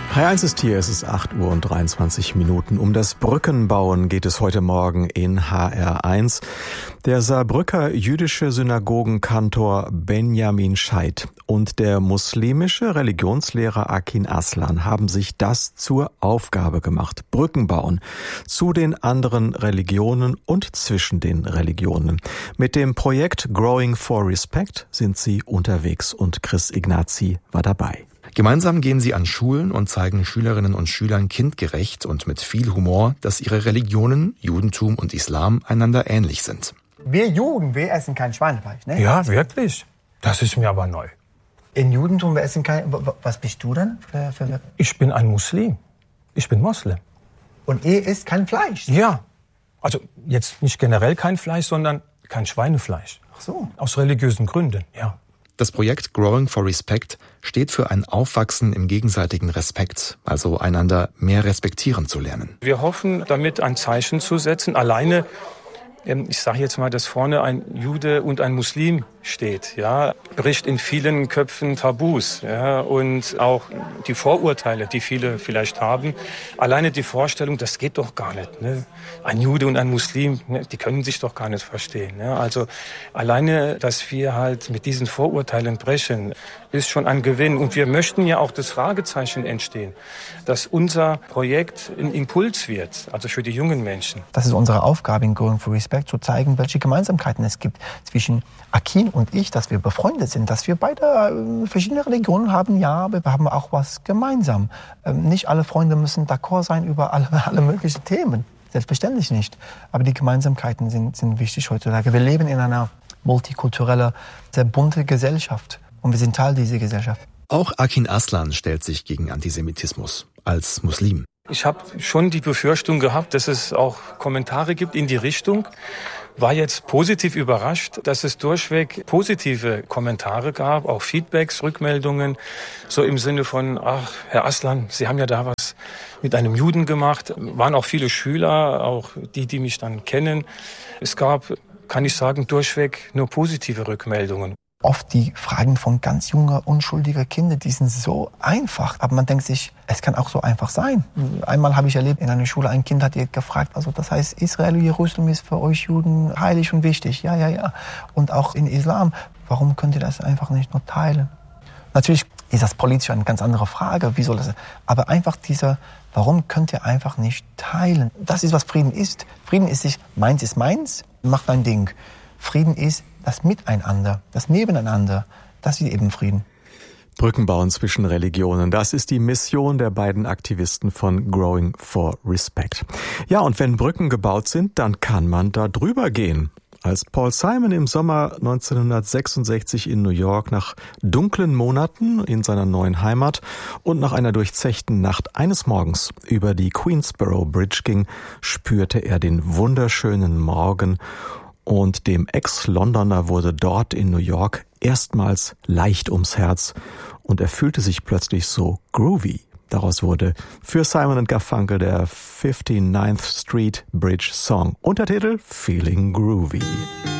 H1 ist hier, es ist 8:23 Uhr. Um das Brückenbauen geht es heute Morgen in HR1. Der Saarbrücker jüdische Synagogenkantor Benjamin Scheidt und der muslimische Religionslehrer Akin Aslan haben sich das zur Aufgabe gemacht. Brücken bauen zu den anderen Religionen und zwischen den Religionen. Mit dem Projekt Growing for Respect sind sie unterwegs und Chris Ignazi war dabei. Gemeinsam gehen sie an Schulen und zeigen Schülerinnen und Schülern kindgerecht und mit viel Humor, dass ihre Religionen, Judentum und Islam, einander ähnlich sind. Wir Juden, wir essen kein Schweinefleisch, ne? Ja, wirklich? Das ist mir aber neu. In Judentum, wir essen kein... Was bist du dann? Ich bin ein Muslim. Ich bin Moslem. Und ihr isst kein Fleisch? Ja. Also jetzt nicht generell kein Fleisch, sondern kein Schweinefleisch. Ach so. Aus religiösen Gründen, ja. Das Projekt Growing for Respect steht für ein Aufwachsen im gegenseitigen Respekt, also einander mehr respektieren zu lernen. Wir hoffen, damit ein Zeichen zu setzen. Alleine, ich sage jetzt mal, dass vorne ein Jude und ein Muslim steht, ja, bricht in vielen Köpfen Tabus, ja, und auch die Vorurteile, die viele vielleicht haben. Alleine die Vorstellung, das geht doch gar nicht, ne? Ein Jude und ein Muslim, ne, die können sich doch gar nicht verstehen, ne? Also alleine, dass wir halt mit diesen Vorurteilen brechen, ist schon ein Gewinn. Und wir möchten ja auch das Fragezeichen entstehen, dass unser Projekt ein Impuls wird, also für die jungen Menschen. Das ist unsere Aufgabe in Growing for Respect, zu zeigen, welche Gemeinsamkeiten es gibt zwischen Akin und ich, dass wir befreundet sind, dass wir beide verschiedene Religionen haben, ja, aber wir haben auch was gemeinsam. Nicht alle Freunde müssen d'accord sein über alle möglichen Themen, selbstverständlich nicht. Aber die Gemeinsamkeiten sind wichtig heutzutage. Wir leben in einer multikulturellen, sehr bunten Gesellschaft und wir sind Teil dieser Gesellschaft. Auch Akin Aslan stellt sich gegen Antisemitismus als Muslim. Ich habe schon die Befürchtung gehabt, dass es auch Kommentare gibt in die Richtung. War jetzt positiv überrascht, dass es durchweg positive Kommentare gab, auch Feedbacks, Rückmeldungen, so im Sinne von, ach, Herr Aslan, Sie haben ja da was mit einem Juden gemacht. Waren auch viele Schüler, auch die mich dann kennen. Es gab, kann ich sagen, durchweg nur positive Rückmeldungen. Oft die Fragen von ganz junger, unschuldiger Kinder, die sind so einfach. Aber man denkt sich, es kann auch so einfach sein. Einmal habe ich erlebt, in einer Schule, ein Kind hat gefragt, also das heißt, Israel und Jerusalem ist für euch Juden heilig und wichtig. Ja. Und auch in Islam, warum könnt ihr das einfach nicht nur teilen? Natürlich ist das politisch eine ganz andere Frage, wie soll das sein? Aber einfach warum könnt ihr einfach nicht teilen? Das ist, was Frieden ist. Frieden ist nicht, meins ist meins, mach dein Ding. Frieden ist das Miteinander, das Nebeneinander, das ist eben Frieden. Brücken bauen zwischen Religionen, das ist die Mission der beiden Aktivisten von Growing for Respect. Ja, und wenn Brücken gebaut sind, dann kann man da drüber gehen. Als Paul Simon im Sommer 1966 in New York nach dunklen Monaten in seiner neuen Heimat und nach einer durchzechten Nacht eines Morgens über die Queensboro Bridge ging, spürte er den wunderschönen Morgen. Und dem Ex-Londoner wurde dort in New York erstmals leicht ums Herz und er fühlte sich plötzlich so groovy. Daraus wurde für Simon & Garfunkel der 59th Street Bridge Song. Untertitel Feeling Groovy.